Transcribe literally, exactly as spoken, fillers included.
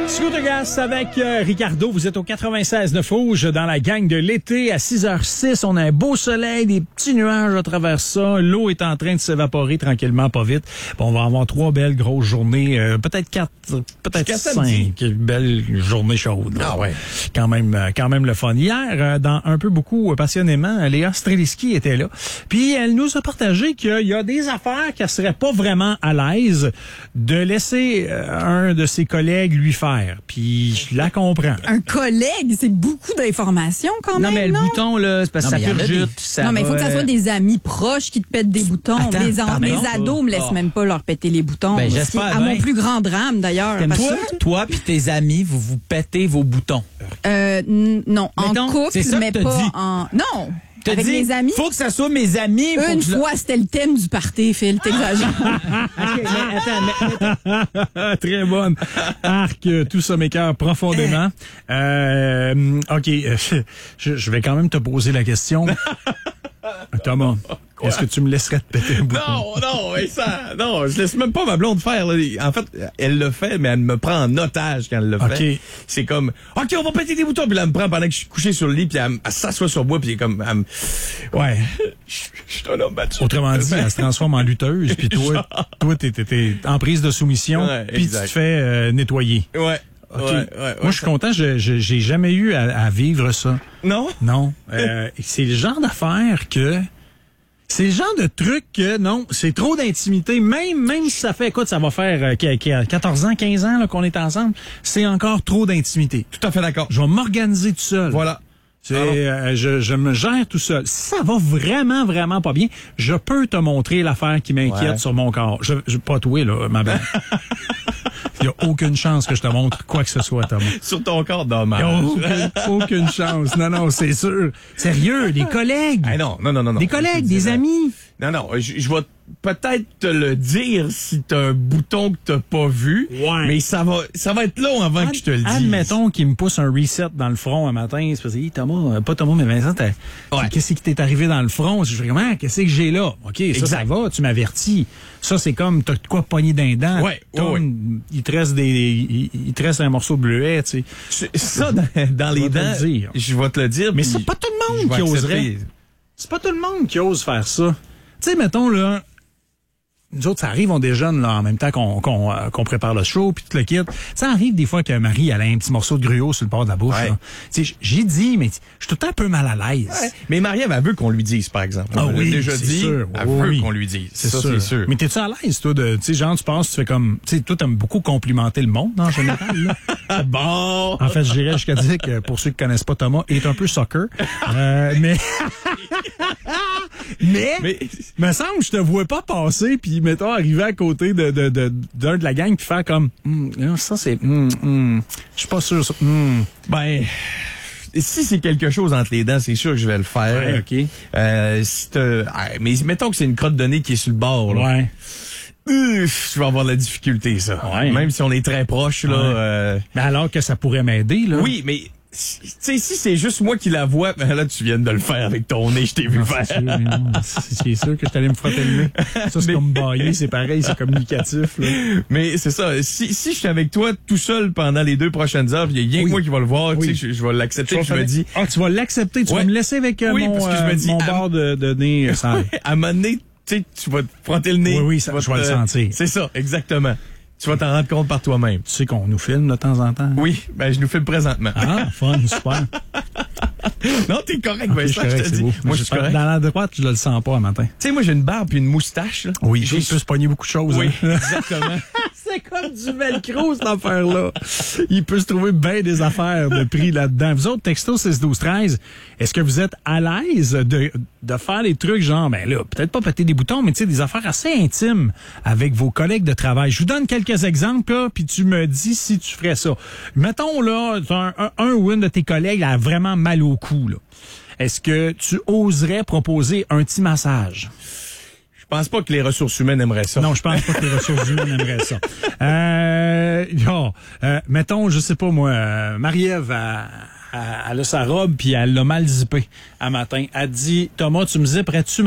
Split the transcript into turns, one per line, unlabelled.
Scooter Gas avec euh, Ricardo. Vous êtes au quatre-vingt-seize neuf Rouge dans la gang de l'été. À six heures six, on a un beau soleil, des petits nuages à travers ça. L'eau est en train de s'évaporer tranquillement, pas vite. Bon, on va avoir trois belles grosses journées, euh, peut-être quatre, peut-être cinq belles journées chaudes.
Ah ouais.
Quand même, euh, quand même le fun. Hier, euh, dans Un peu beaucoup euh, passionnément, Léa Streliski était là. Puis elle nous a partagé qu'il y a des affaires qu'elle serait pas vraiment à l'aise de laisser euh, un de ses collègues lui faire. Puis je la comprends.
Un collègue, c'est beaucoup d'informations quand
Non,
même.
mais le
non?
bouton, là, c'est parce que
Non,
ça
mais il y en a
purgite.
des-
ça
Non, mais il faut
va,
que ça soit
euh,
des amis proches qui te pètent des boutons.
Attends,
les, en-
pardon?
les ados me laissent
Oh.
même pas leur péter les boutons.
Ben,
Ce qui est
j'espère
à
bien.
mon plus grand drame, d'ailleurs.
T'aimes
parce
toi,
que-
toi puis tes amis, vous vous pétez vos boutons.
Euh, n- non,
Mettons,
en couple,
c'est ça
mais
que t'as
pas
dit.
en... Non,
T'as
avec
dit,
mes amis.
faut que ça soit mes amis. faut
Une
que je le-
fois, c'était le thème du party, Phil, t'exagères.
OK, mais attends, mais,
Très bonne. Arc, euh, tout ça m'écoeure profondément. Euh, OK, euh, je, je vais quand même te poser la question. Thomas, est-ce que tu me laisserais te péter un bouton?
Non, non, mais ça, non, je laisse même pas ma blonde faire. Là. En fait, elle le fait, mais elle me prend en otage quand elle le fait.
OK.
C'est comme, OK, on va péter des boutons, puis là, elle me prend pendant que je suis couché sur le lit, puis elle, me- elle s'assoit sur moi, puis elle est comme, elle me...
Ouais.
Je je suis un homme battu.
Autrement dit, elle se transforme en lutteuse, puis toi, toi, t'es, t'es, t'es en prise de soumission,
Ouais,
puis tu
exact.
te fais euh, nettoyer.
Ouais.
OK.
Ouais, ouais, ouais.
Moi, je suis content, je, je- j'ai jamais eu à, à vivre ça.
Non?
Non. Euh, c'est le genre d'affaire que... C'est le genre de truc que, non, c'est trop d'intimité. Même, même si ça fait, écoute, ça va faire euh, qu- qu- quatorze ans, quinze ans là, qu'on est ensemble, c'est encore trop d'intimité.
Tout à fait d'accord.
Je vais m'organiser tout seul.
Voilà.
C'est,
Alors?
euh, je, je me gère tout seul. Si ça va vraiment, vraiment pas bien, je peux te montrer l'affaire qui m'inquiète
Ouais.
sur mon corps. Je, je pas toi, là, ma belle. Il y a aucune chance que je te montre quoi que ce soit, Thomas.
Sur ton corps,
Il y a
dommage.
aucune, aucune chance. Non, non, c'est sûr. Sérieux, des collègues.
Ah non, non, non, non. non.
Des
Je te
collègues, des
dirais-
amis.
Non, non, je, je vais peut-être te le dire si t'as un bouton que t'as pas vu.
Ouais.
Mais ça va, ça va être long avant que je te le dise.
Admettons qu'il me pousse un reset dans le front un matin. C'est parce que, hey, Thomas, euh, pas Thomas, mais Vincent, t'as-
Ouais.
qu'est-ce qui t'est arrivé dans le front? Je fais comment? Qu'est-ce que j'ai là? OK, ça,
Exact.
ça va, tu m'avertis. Ça, c'est comme, t'as de quoi pogner d'un dent.
Ouais,
Tom,
ouais, ouais.
Il te reste des, il, il te reste un morceau de bleuet, tu sais.
Je- Ça, dans, dans les
Je vais te
dents,
le dire.
je vais te le dire.
Mais
puis
c'est pas tout le
je
monde
vais
qui
accepter.
oserait. C'est pas tout le monde qui ose faire ça. Tu sais, mettons, là, nous autres, ça arrive, on déjeune, là, en même temps qu'on qu'on euh, qu'on prépare le show, puis tout le kit. Ça arrive des fois que Marie, elle a un petit morceau de gruau sur le bord de la bouche,
Ouais.
là. Tu sais, j'ai dit, mais je suis tout le temps un peu mal à l'aise.
Ouais. Mais Marie-Ève, elle veut qu'on lui dise, par exemple.
Ah
Elle l'a
oui,
déjà
c'est
dit.
sûr.
Elle
Oui,
veut
oui.
qu'on lui dise.
C'est
ça,
sûr.
c'est sûr.
Mais t'es-tu à l'aise, toi, de, tu sais, genre, tu penses, tu fais comme, tu sais, toi, t'aimes beaucoup complimenter le monde, en général, là.
Bon.
En fait, je dirais jusqu'à dire que, pour ceux qui connaissent pas Thomas, il est un peu soccer. Euh, mais, mais,
Mais,
me semble que je te vois pas passer puis mettons arriver à côté de de de d'un de la gang puis faire comme Hum, non, ça c'est hum, hum, je suis pas sûr ça. Hum.
ben, si c'est quelque chose entre les dents, c'est sûr que je vais le faire.
Ouais, OK.
Euh, si t'as- ah, mais mettons que c'est une crotte de nez qui est sur le bord, là.
Ouais.
Uff, je vais avoir de la difficulté, ça.
Ouais.
Même si on est très proche, là.
Ouais.
euh,
Mais alors que ça pourrait m'aider là.
Oui, mais si- tu sais, si c'est juste moi qui la vois, ben là, tu viens de le faire avec ton nez, je t'ai vu
Non,
le
c'est
faire.
sûr, mais non, c'est c'est sûr que je t'allais me frotter le nez. Ça, c'est
Mais-
comme bailler, c'est pareil, c'est communicatif. Là.
Mais c'est ça. Si, si je suis avec toi tout seul pendant les deux prochaines heures, il y a rien
Oui.
que moi qui va le voir,
Oui.
tu sais, je, je vais l'accepter,
Tu
puis
vas
je me
faire-
dis,
Ah, tu vas l'accepter, tu
Ouais.
vas me laisser avec euh,
Oui,
mon,
parce que je me
euh,
dis,
mon
ah,
bord de, de nez sans.
à un moment donné, tu sais, tu vas te frotter le nez.
Oui, oui, ça,
Tu vas
je vais
te-
le sentir.
C'est ça, exactement. Tu vas t'en rendre compte par toi-même.
Tu sais qu'on nous filme de temps en temps.
Oui, ben je nous filme présentement.
Ah, fun, super.
Non, t'es correct,
Ok,
Vincent,
je suis
je
correct,
te
c'est
dis.
beau.
Moi, je suis correct.
Dans la droite, je le sens pas un matin.
Tu sais, moi, j'ai une barbe puis une moustache, là.
Oui,
j'ai
il peut se pogner beaucoup de choses.
Oui,
hein.
exactement.
C'est comme du velcro, cette affaire-là. Il peut se trouver bien des affaires de prix là-dedans. Vous autres, texto six douze treize, est-ce que vous êtes à l'aise de, de faire des trucs genre, ben là, peut-être pas péter des boutons, mais tu sais, des affaires assez intimes avec vos collègues de travail? Je vous donne quelques exemples, là, puis tu me dis si tu ferais ça. Mettons, là, un, un, un ou une de tes collègues a vraiment mal au cou, là. Est-ce que tu oserais proposer un petit massage?
Je pense pas que les ressources humaines aimeraient ça.
Non, je pense pas que les ressources humaines aimeraient ça. Euh, bon, euh, mettons, je sais pas moi, euh, Marie-Ève, elle, elle, elle a sa robe puis elle l'a mal zippée un matin. Elle dit, Thomas, tu me zipperais-tu